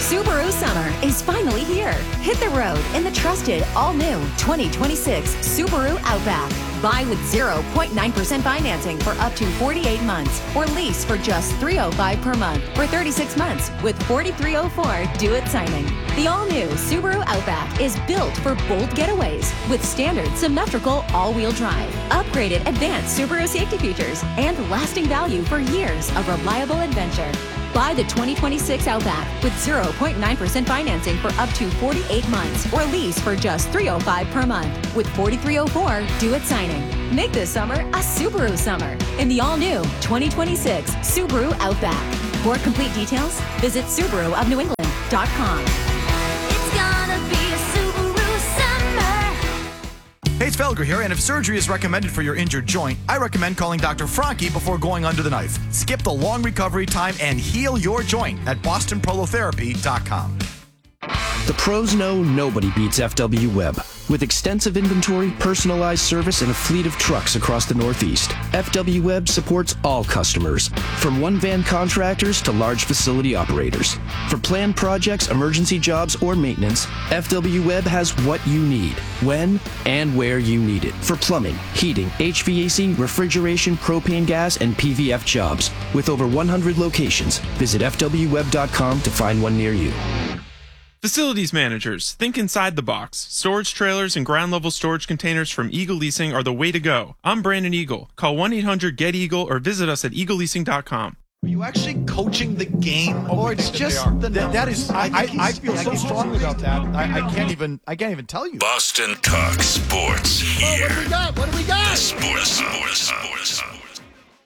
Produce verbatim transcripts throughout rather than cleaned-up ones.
Subaru summer is finally here. Hit the road in the trusted, all-new twenty twenty-six Subaru Outback. Buy with zero point nine percent financing for up to forty-eight months or lease for just three hundred five dollars per month for thirty-six months with forty-three oh four due-it signing. The all-new Subaru Outback is built for bold getaways with standard symmetrical all-wheel drive, upgraded advanced Subaru safety features, and lasting value for years of reliable adventure. Buy the twenty twenty-six Outback with zero point nine percent financing for up to forty-eight months or lease for just three hundred five dollars per month with forty-three oh four due-it signing. Make this summer a Subaru summer in the all-new twenty twenty-six Subaru Outback. For complete details, visit Subaru of New England dot com. It's gonna be a Subaru summer. Hey, it's Felger here, and if surgery is recommended for your injured joint, I recommend calling Doctor Franke before going under the knife. Skip the long recovery time and heal your joint at Boston Prolotherapy dot com. The pros know nobody beats F W Web. With extensive inventory, personalized service, and a fleet of trucks across the Northeast, F W Web supports all customers, from one-van contractors to large facility operators. For planned projects, emergency jobs, or maintenance, F W Web has what you need, when and where you need it. For plumbing, heating, H V A C, refrigeration, propane gas, and P V F jobs. With over one hundred locations, visit F W web dot com to find one near you. Facilities managers, think inside the box. Storage trailers and ground-level storage containers from Eagle Leasing are the way to go. I'm Brandon Eagle. Call one eight hundred get eagle or visit us at eagle leasing dot com. Are you actually coaching the game? Or it's just the that, that is. I, I, I feel so strongly about that. I, I can't even. I can't even tell you. Boston Talk Sports here. Oh, what do we got? What do we got? The Sports, Sports, Sports, Sports.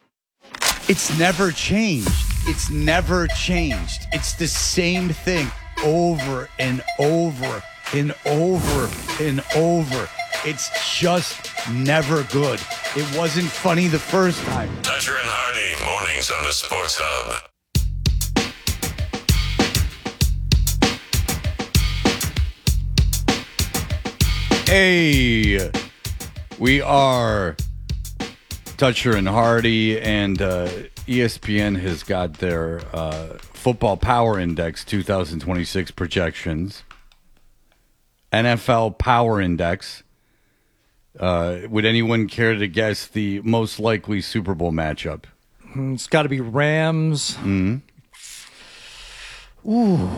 It's never changed. It's never changed. It's the same thing over and over and over and over. It's just never good. It wasn't funny the first time. Toucher and Hardy, mornings on the Sports Hub. Hey, we are Toucher and Hardy, and uh, E S P N has got their uh, Football Power Index twenty twenty-six projections. N F L Power Index. Uh, would anyone care to guess the most likely Super Bowl matchup? It's got to be Rams. Mm-hmm. Ooh.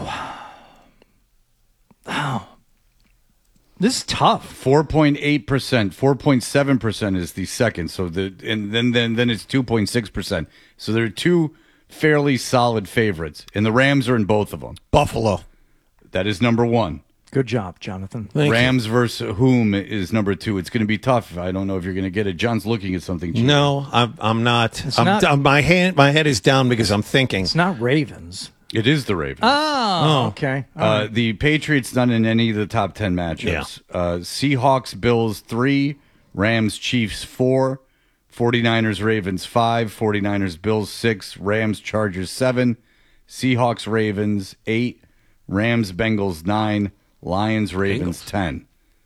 Wow. This is tough. four point eight percent. four point seven percent is the second. So the and then then then it's two point six percent. So there are two fairly solid favorites, and the Rams are in both of them. Buffalo. That is number one. Good job, Jonathan. Thank Rams you. versus whom is number two. It's going to be tough. I don't know if you're going to get it. John's looking at something. Chief. No, I'm, I'm not. It's I'm, not- I'm- my hand, my head is down because I'm thinking. It's not Ravens. It is the Ravens. Oh, Oh. okay. All Uh, right. the Patriots not in any of the top ten matchups. Uh, Seahawks, Bills, three. Rams, Chiefs, four. 49ers, Ravens, five. 49ers, Bills, six. Rams, Chargers, seven. Seahawks, Ravens, eight. Rams, Bengals, nine. Lions, Ravens, ten.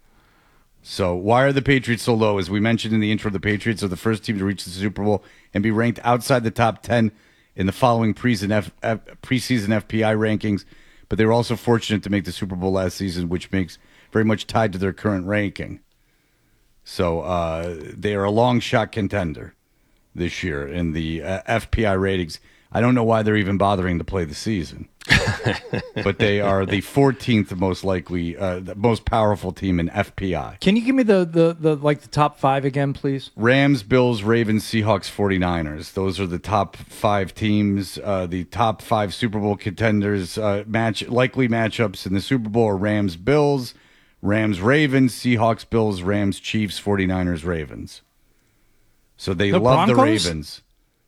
So why are the Patriots so low? As we mentioned in the intro, the Patriots are the first team to reach the Super Bowl and be ranked outside the top ten in the following preseason, F, F, preseason F P I rankings. But they were also fortunate to make the Super Bowl last season, which makes very much tied to their current ranking. So uh, they are a long shot contender this year in the uh, F P I ratings. I don't know why they're even bothering to play the season. But they are the fourteenth most likely, uh, the most powerful team in F P I. Can you give me the, the, the like the top five again, please? Rams, Bills, Ravens, Seahawks, 49ers. Those are the top five teams. Uh, the top five Super Bowl contenders, uh, match likely matchups in the Super Bowl are Rams, Bills, Rams, Ravens, Seahawks, Bills, Rams, Chiefs, 49ers, Ravens. So they The love Broncos? the Ravens.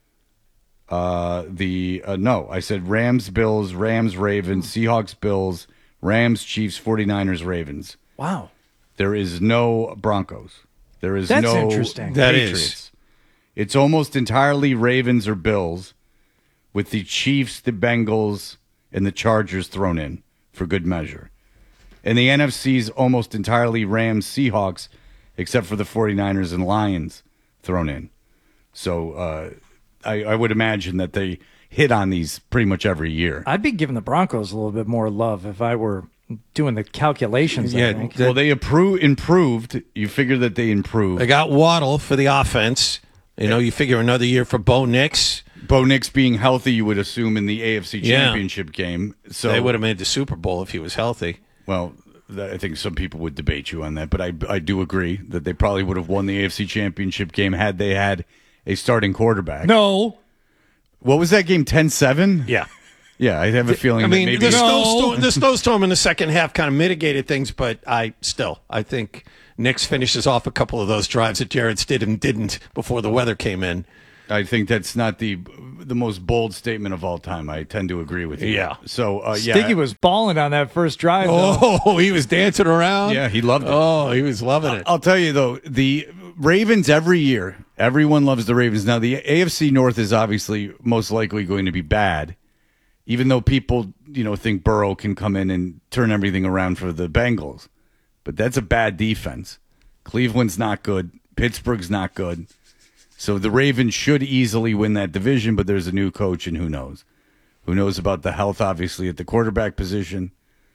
Uh, the uh, no, I said Rams, Bills, Rams, Ravens, Seahawks, Bills, Rams, Chiefs, 49ers, Ravens. Wow. There is no Broncos. There is That's no interesting. That Patriots. is. It's almost entirely Ravens or Bills, with the Chiefs, the Bengals, and the Chargers thrown in for good measure. And the N F C's almost entirely Rams, Seahawks, except for the 49ers and Lions thrown in. So uh, I, I would imagine that they hit on these pretty much every year. I'd be giving the Broncos a little bit more love if I were doing the calculations. I Yeah, think. the- Well, they appro- improved. You figure that they improved. They got Waddle for the offense. You know, you figure another year for Bo Nix. Bo Nix being healthy, you would assume, in the A F C Yeah. Championship game. So They would have made the Super Bowl if he was healthy. Well, th- I think some people would debate you on that, but I I do agree that they probably would have won the A F C Championship game had they had a starting quarterback. No. What was that game? ten seven? Yeah. Yeah, I have a feeling I that mean, maybe the, snowstorm, the snowstorm in the second half kind of mitigated things, but I still, I think Nix finishes off a couple of those drives that Jared Stidham didn't before the weather came in. I think that's not the the most bold statement of all time. I tend to agree with you. Yeah. So, uh, yeah. Stiggy was balling on that first drive. though. Oh, he was dancing around. Yeah, he loved it. Oh, he was loving it. I'll tell you, though, the Ravens every year, everyone loves the Ravens. Now, the A F C North is obviously most likely going to be bad, even though people, you know, think Burrow can come in and turn everything around for the Bengals. But that's a bad defense. Cleveland's not good. Pittsburgh's not good. So the Ravens should easily win that division, but there's a new coach, and who knows? Who knows about the health, obviously, at the quarterback position.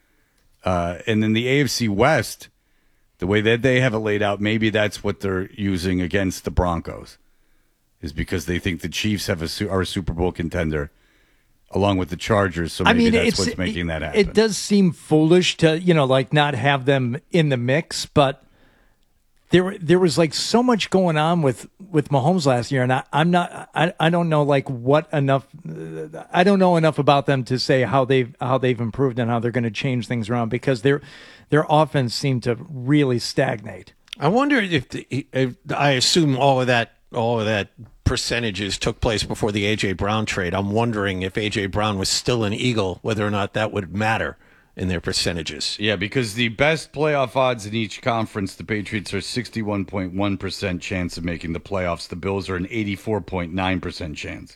Uh, and then the A F C West, the way that they have it laid out, maybe that's what they're using against the Broncos, is because they think the Chiefs have a, su- are a Super Bowl contender along with the Chargers. So I maybe mean, that's it's, what's making that happen. It does seem foolish to, you know, like not have them in the mix, but there there was like so much going on with, with Mahomes last year, and I, I'm not I, I don't know like what enough I don't know enough about them to say how they've how they've improved and how they're going to change things around, because their their offense seemed to really stagnate. I wonder if, the, if I assume all of that all of that percentages took place before the A J Brown trade. I'm wondering if A J Brown was still an Eagle, whether or not that would matter in their percentages. Yeah, because the best playoff odds in each conference, the Patriots are sixty-one point one percent chance of making the playoffs. The Bills are an eighty-four point nine percent chance.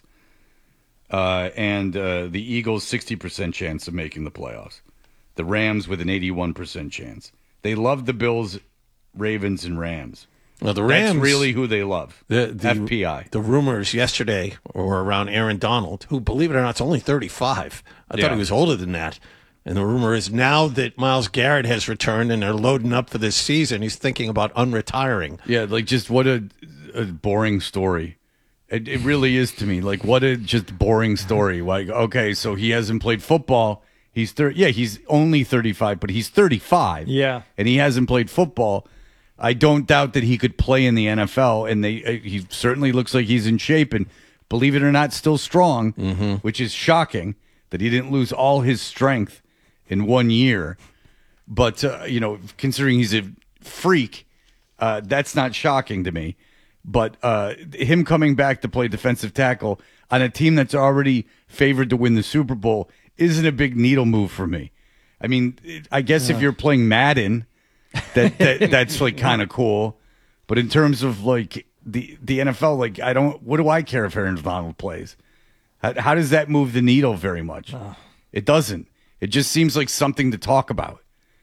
Uh, and uh, the Eagles, sixty percent chance of making the playoffs. The Rams with an eighty-one percent chance. They love the Bills, Ravens, and Rams. Well, the Rams That's really who they love. The, the F P I. The rumors yesterday were around Aaron Donald, who, believe it or not, is only thirty-five. I Yeah. thought he was older than that. And the rumor is now that Myles Garrett has returned and they're loading up for this season, he's thinking about unretiring. Yeah, like just what a, a boring story. It, it really is to me. Like what a just boring story. Like, okay, so he hasn't played football. He's thirty. Yeah, he's only thirty-five, but he's thirty-five. Yeah. And he hasn't played football. I don't doubt that he could play in the N F L, and they uh, he certainly looks like he's in shape and, believe it or not, still strong, Mm-hmm. which is shocking that he didn't lose all his strength in one year. But, uh, you know, considering he's a freak, uh, that's not shocking to me. But uh, him coming back to play defensive tackle on a team that's already favored to win the Super Bowl isn't a big needle move for me. I mean, it, I guess if you're playing Madden, that, that that's like kind of cool. But in terms of like the the N F L, like I don't. What do I care if Aaron Donald plays? How, how does that move the needle very much? It doesn't. It just seems like something to talk about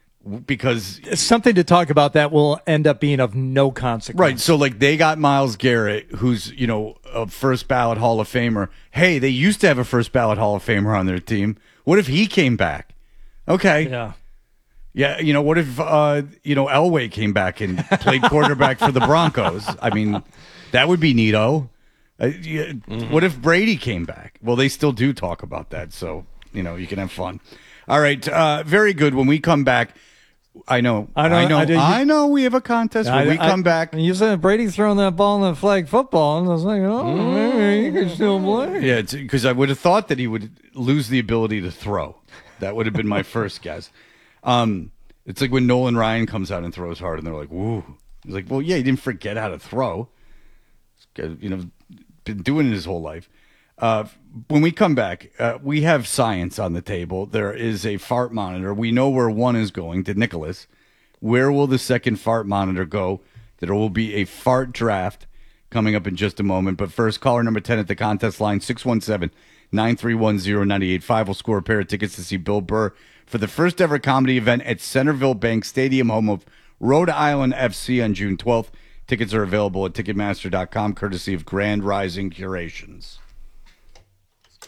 because It's something to talk about that will end up being of no consequence. right. So like they got Myles Garrett, who's you know a first ballot Hall of Famer. Hey, they used to have a first ballot Hall of Famer on their team. What if he came back? Okay. Yeah. Yeah, you know, what if, uh, you know, Elway came back and played quarterback for the Broncos? I mean, that would be neato. Uh, yeah, What if Brady came back? Well, they still do talk about that, so, you know, you can have fun. All right, uh, very good. When we come back, I know, I know- I know, I do- I know we have a contest. When I- we I- come back. You said Brady's throwing that ball in the flag football, and I was like, oh, maybe he could still play. Yeah, because I would have thought that he would lose the ability to throw. That would have been my first guess. Um, it's like when Nolan Ryan comes out and throws hard, and they're like, "Woo!" He's like, "Well, yeah, he didn't forget how to throw. He's, you know, been doing it his whole life." Uh, when we come back, uh, we have science on the table. There is a fart monitor. We know where one is going to Nicholas. Where will the second fart monitor go? There will be a fart draft coming up in just a moment. But first, caller number ten at the contest line, six one seven, nine three one, zero nine eight five will score a pair of tickets to see Bill Burr for the first ever comedy event at Centerville Bank Stadium, home of Rhode Island F C on June twelfth. Tickets are available at Ticketmaster dot com, courtesy of Grand Rising Curations.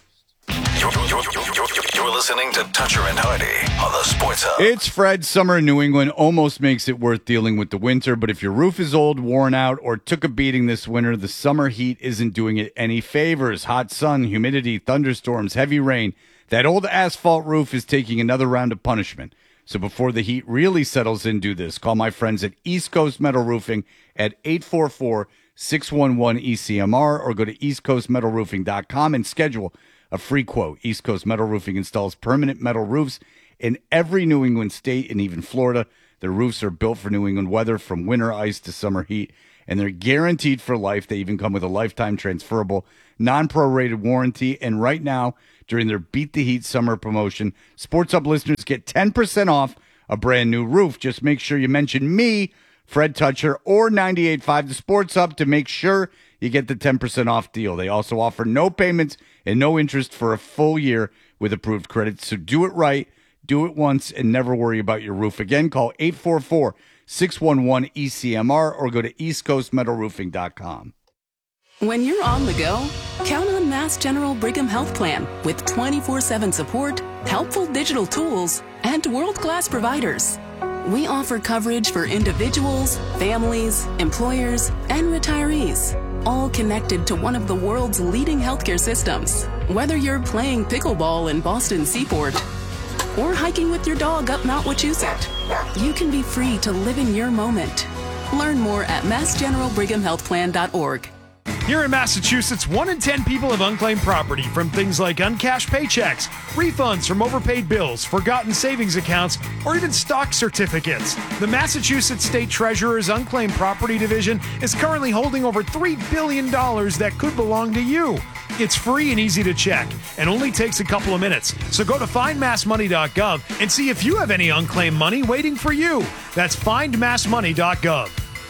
You're, you're, you're, you're listening to Toucher and Hardy on the Sports Hub. It's Fred. Summer in New England almost makes it worth dealing with the winter, but if your roof is old, worn out, or took a beating this winter, the summer heat isn't doing it any favors. Hot sun, humidity, thunderstorms, heavy rain. That old asphalt roof is taking another round of punishment. So before the heat really settles in, do this. Call my friends at East Coast Metal Roofing at eight four four, six one one, E C M R or go to east coast metal roofing dot com and schedule a free quote. East Coast Metal Roofing installs permanent metal roofs in every New England state and even Florida. Their roofs are built for New England weather, from winter ice to summer heat, and they're guaranteed for life. They even come with a lifetime transferable, non-prorated warranty. And right now, during their Beat the Heat summer promotion, Sports Hub listeners get ten percent off a brand new roof. Just make sure you mention me, Fred Toucher, or ninety-eight point five The Sports Hub to make sure you get the ten percent off deal. They also offer no payments and no interest for a full year with approved credit. So do it right, do it once, and never worry about your roof again. Call eight four four, six one one, E C M R or go to east coast metal roofing dot com. When you're on the go, count on Mass General Brigham Health Plan with twenty-four seven support, helpful digital tools, and world-class providers. We offer coverage for individuals, families, employers, and retirees, all connected to one of the world's leading healthcare systems. Whether you're playing pickleball in Boston Seaport or hiking with your dog up Mount Wachusett, you can be free to live in your moment. Learn more at mass general brigham health plan dot org. Here in Massachusetts, one in ten people have unclaimed property from things like uncashed paychecks, refunds from overpaid bills, forgotten savings accounts, or even stock certificates. The Massachusetts State Treasurer's Unclaimed Property Division is currently holding over three billion dollars that could belong to you. It's free and easy to check and only takes a couple of minutes. So go to find mass money dot gov and see if you have any unclaimed money waiting for you. That's find mass money dot gov.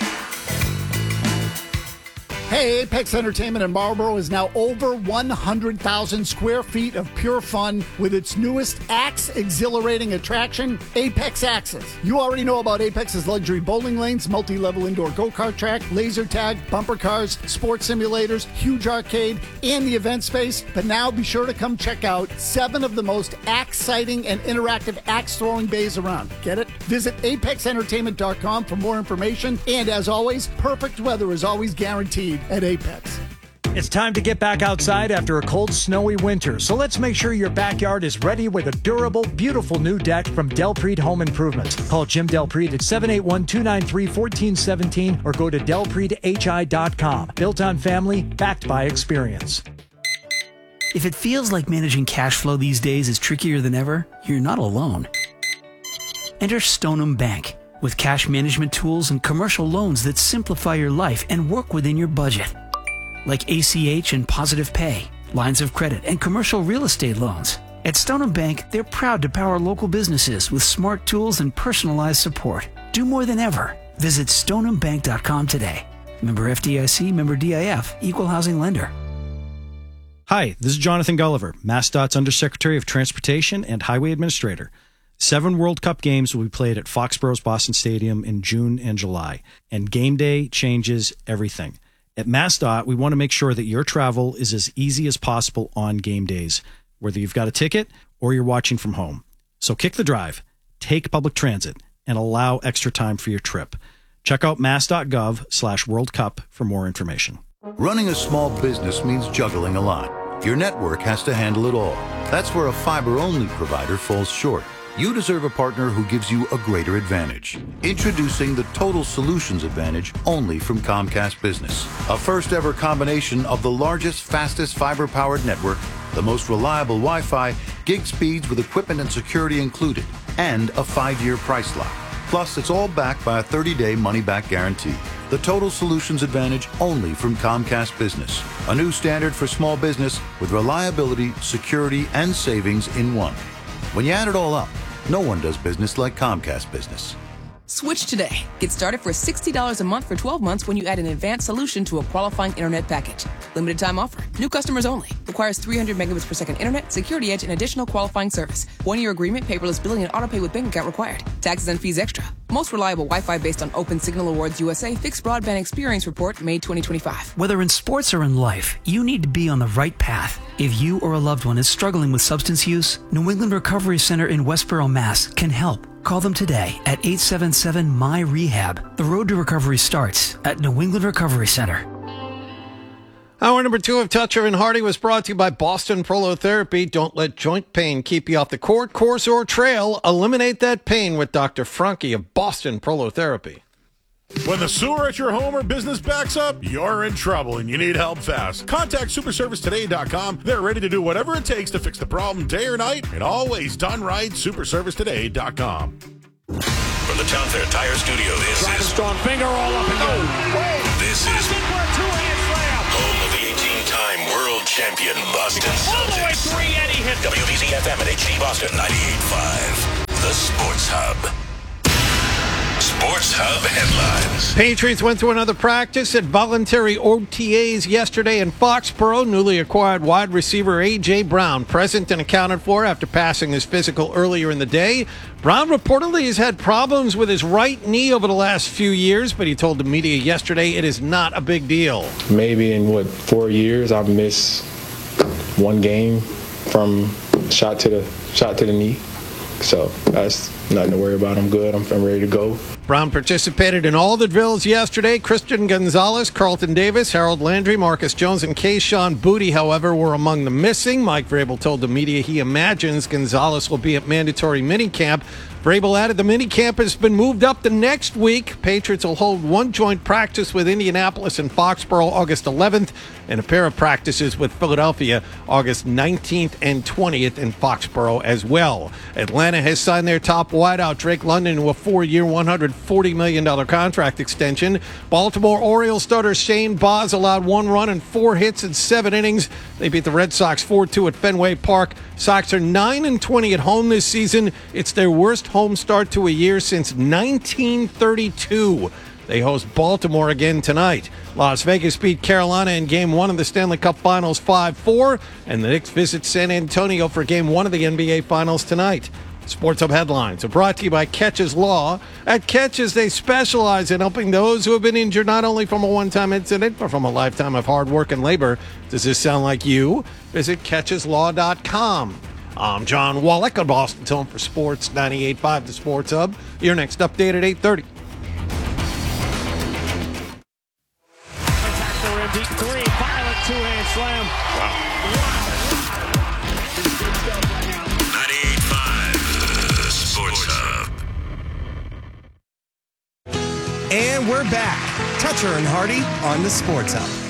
Hey, Apex Entertainment in Marlboro is now over one hundred thousand square feet of pure fun with its newest Axe exhilarating attraction, Apex Axes. You already know about Apex's luxury bowling lanes, multi-level indoor go-kart track, laser tag, bumper cars, sports simulators, huge arcade, and the event space. But now be sure to come check out seven of the most axe-sighting and interactive axe-throwing bays around. Get it? Visit apex entertainment dot com for more information. And as always, perfect weather is always guaranteed at Apex. It's time to get back outside after a cold, snowy winter, so let's make sure your backyard is ready with a durable, beautiful new deck from Delpreet Home Improvements. Call Jim Delpreet at seven eight one, two nine three, one four one seven or go to delpreet h i dot com. Built on family, backed by experience. If it feels like managing cash flow these days is trickier than ever, you're not alone. Enter Stoneham Bank. With cash management tools and commercial loans that simplify your life and work within your budget. Like A C H and Positive Pay, lines of credit, and commercial real estate loans. At Stoneham Bank, they're proud to power local businesses with smart tools and personalized support. Do more than ever. Visit stoneham bank dot com today. Member F D I C, member D I F, equal housing lender. Hi, this is Jonathan Gulliver, MassDOT's Undersecretary of Transportation and Highway Administrator. Seven World Cup games will be played at Foxborough's Boston Stadium in June and July, and game day changes everything. At MassDOT, we want to make sure that your travel is as easy as possible on game days, whether you've got a ticket or you're watching from home. So kick the drive, take public transit, and allow extra time for your trip. Check out mass.gov slash World Cup for more information. Running a small business means juggling a lot. Your network has to handle it all. That's where a fiber-only provider falls short. You deserve a partner who gives you a greater advantage. Introducing the Total Solutions Advantage only from Comcast Business. A first ever combination of the largest, fastest fiber-powered network, the most reliable Wi-Fi, gig speeds with equipment and security included, and a five-year price lock. Plus, it's all backed by a thirty-day money-back guarantee. The Total Solutions Advantage only from Comcast Business. A new standard for small business with reliability, security, and savings in one. When you add it all up, no one does business like Comcast Business. Switch today. Get started for sixty dollars a month for twelve months when you add an advanced solution to a qualifying internet package. Limited time offer. New customers only. Requires three hundred megabits per second internet, security edge, and additional qualifying service. One-year agreement, paperless billing, and autopay with bank account required. Taxes and fees extra. Most reliable Wi-Fi based on Open Signal Awards U S A Fixed Broadband Experience Report, May twenty twenty-five. Whether in sports or in life, you need to be on the right path. If you or a loved one is struggling with substance use, New England Recovery Center in Westboro, Mass. can help. Call them today at eight seven seven, M Y R E H A B. The road to recovery starts at New England Recovery Center. Hour number two of Toucher and Hardy was brought to you by Boston Prolotherapy. Don't let joint pain keep you off the court, course, or trail. Eliminate that pain with Doctor Franke of Boston Prolotherapy. When the sewer at your home or business backs up, you're in trouble and you need help fast. Contact super service today dot com. They're ready to do whatever it takes to fix the problem day or night, and always done right. super service today dot com. From the Town Fair Tire Studio, this Drive is... a strong finger all up and go. This is... home of the eighteen-time world champion Boston Celtics. All the way three, Eddie hit. W B Z F M and H D Boston ninety-eight point five. The Sports Hub. Sports Hub headlines. Patriots went through another practice at voluntary O T As yesterday in Foxborough. Newly acquired wide receiver A J. Brown present and accounted for after passing his physical earlier in the day. Brown reportedly has had problems with his right knee over the last few years, but he told the media yesterday it is not a big deal. Maybe in, what, four years I've missed one game from shot to the shot to the knee. So that's nothing to worry about. I'm good. I'm, I'm ready to go. Brown participated in all the drills yesterday. Christian Gonzalez, Carlton Davis, Harold Landry, Marcus Jones, and Kayshon Boutte, however, were among the missing. Mike Vrabel told the media he imagines Gonzalez will be at mandatory minicamp. Vrabel added the minicamp has been moved up the next week. Patriots will hold one joint practice with Indianapolis and Foxborough August eleventh, and a pair of practices with Philadelphia August nineteenth and twentieth in Foxborough as well. Atlanta has signed their top wideout Drake London to a four-year, one hundred forty million dollars contract extension. Baltimore Orioles starter Shane Baz allowed one run and four hits in seven innings. They beat the Red Sox four two at Fenway Park. Sox are nine and twenty at home this season. It's their worst home start to a year since nineteen thirty-two. They host Baltimore again tonight. Las Vegas beat Carolina in Game one of the Stanley Cup Finals five four, and the Knicks visit San Antonio for Game one of the N B A Finals tonight. Sports Hub headlines are brought to you by Catches Law. At Catches, they specialize in helping those who have been injured not only from a one-time incident, but from a lifetime of hard work and labor. Does this sound like you? Visit catches law dot com. I'm John Wallach on Boston's Home for Sports ninety-eight point five, the Sports Hub. Your next update at eight thirty. Deep three, violent two-hand slam. Wow. ninety-eight point five, the Sports Hub. And we're back. Toucher and Hardy on the Sports Hub.